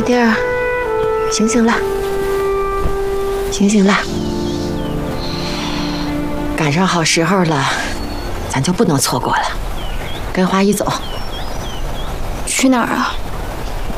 弟儿，醒醒了，醒醒了，赶上好时候了，咱就不能错过了。跟花姨走。 去哪儿啊？